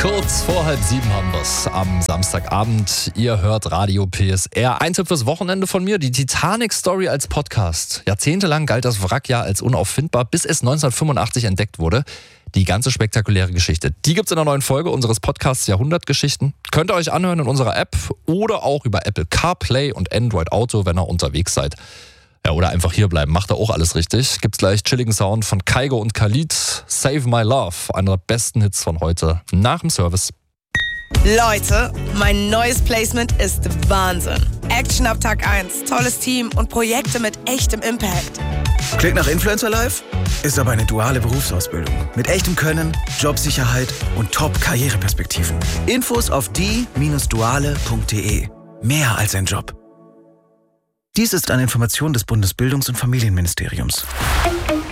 Kurz vor 6:30 haben wir's am Samstagabend. Ihr hört Radio PSR. Ein Tipp fürs Wochenende von mir, die Titanic-Story als Podcast. Jahrzehntelang galt das Wrack ja als unauffindbar, bis es 1985 entdeckt wurde. Die ganze spektakuläre Geschichte, die gibt's in der neuen Folge unseres Podcasts Jahrhundertgeschichten. Könnt ihr euch anhören in unserer App oder auch über Apple CarPlay und Android Auto, wenn ihr unterwegs seid. Ja, oder einfach hierbleiben, macht ihr auch alles richtig. Gibt's gleich chilligen Sound von Kygo und Khalid. Save My Love, einer der besten Hits von heute, nach dem Service. Leute, mein neues Placement ist Wahnsinn. Action ab Tag 1, tolles Team und Projekte mit echtem Impact. Klingt nach Influencer Life? Ist aber eine duale Berufsausbildung. Mit echtem Können, Jobsicherheit und Top-Karriereperspektiven. Infos auf die-duale.de. Mehr als ein Job. Dies ist eine Information des Bundesbildungs- und Familienministeriums.